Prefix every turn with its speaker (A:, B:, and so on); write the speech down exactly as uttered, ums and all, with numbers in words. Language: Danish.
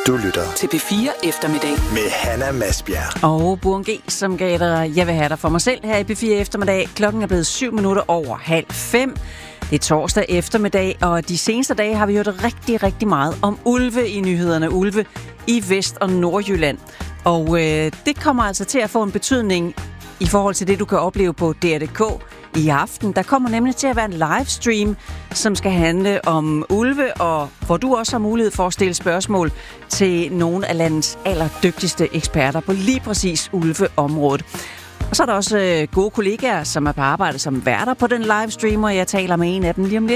A: Du lytter
B: til P fire Eftermiddag
A: med Hanna Masbjerg.
B: Og Burhan G, som gav dig Jeg vil have dig for mig selv her i P fire Eftermiddag. Klokken er blevet syv minutter over halv fem. Det er torsdag eftermiddag, og de seneste dage har vi hørt rigtig, rigtig meget om ulve i nyhederne. Ulve i Vest- og Nordjylland. Og øh, det kommer altså til at få en betydning i forhold til det, du kan opleve på D R punktum d k i aften. Der kommer nemlig til at være en livestream, som skal handle om ulve, og hvor du også har mulighed for at stille spørgsmål til nogle af landets allerdygtigste eksperter på lige præcis ulveområdet. Og så er der også øh, gode kollegaer, som er på arbejde som værter på den livestream, og jeg taler med en af dem lige om lidt.